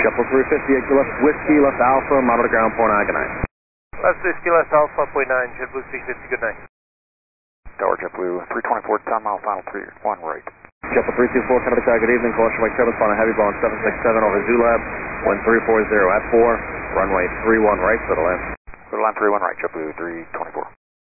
JetBlue 350, exit left Whiskey, left Alpha, monitor ground point, good night. Left Whiskey, left Alpha, point 9, JetBlue 350, good night. Tower JetBlue 324, 10 mile, final 31 right. JetBlue 324, Canada Sky, good evening, caution Mike turbulence on a heavy Boeing 767 over Zulab, wind 340 at 4, runway 31 right, settle in. Settle in 31 right, JetBlue 324.